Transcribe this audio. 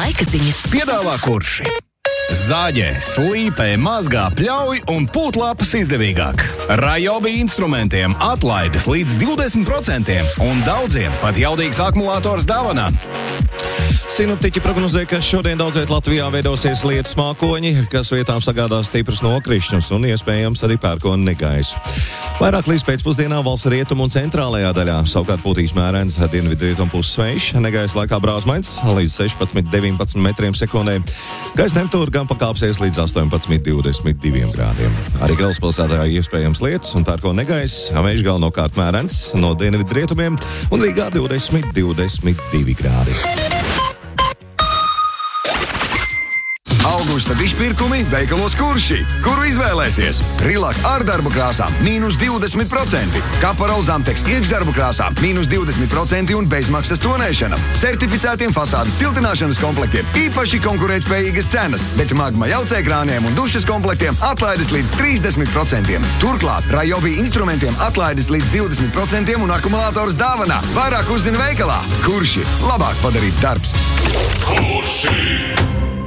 laika ziņas. Piedāvā Kurši. Zāģē, slīpē, mazgā, pļauj un pūtlapas izdevīgāk. Rajobi instrumentiem atlaides līdz 20% un daudziem pat jaudīgs akumulators dāvanā. Sinoptiķi prognozē, ka šodien daudz viet Latvijā veidosies lietus mākoņi, kas vietām sagādās stipras nokrišņus un iespējams arī pērkona negaisu. Vairāk līdz pēcpusdienā valsts rietumu un centrālajā daļā, savukārt pūtīs mērens dienvidrietumu puses vējš, negaisa laikā brāzmains līdz 16–19 metriem sekundē. Gaisa temperatūra gan pakāpsies līdz 18–22 grādiem. Arī galvaspilsētā iespējams lietus un pērkona negaiss, vējš galvenokārt mērens no dienvidrietumiem un Rīgā 20–22 grādi. Augusta višpirkumi veikalos Kurši, kuru izvēlēsies. Rilak ar darbu krāsām -20%, Kaparol Zamteks iekšdarbu krāsām -20% un bezmaksas tonēšana. Certificētiem fasādes siltināšanas komplektiem īpaši konkurētspējīgas cenas, bet Magma jaucēkrāniem un dušas komplektiem atlaides līdz 30%. Turklāt Rajobi instrumentiem atlaides līdz 20% un akumulators dāvanā. Vairāk uzzina veikalā. Kurši. Labāk padarīts darbs. Kurši.